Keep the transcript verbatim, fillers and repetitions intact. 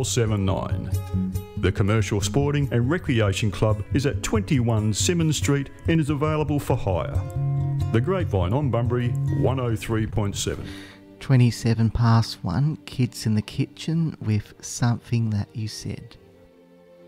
four seven nine. The Commercial Sporting and Recreation Club is at twenty-one Simmons Street and is available for hire. The Grapevine on Bunbury, one oh three point seven. twenty-seven past one, Kids in the Kitchen with Something That You Said.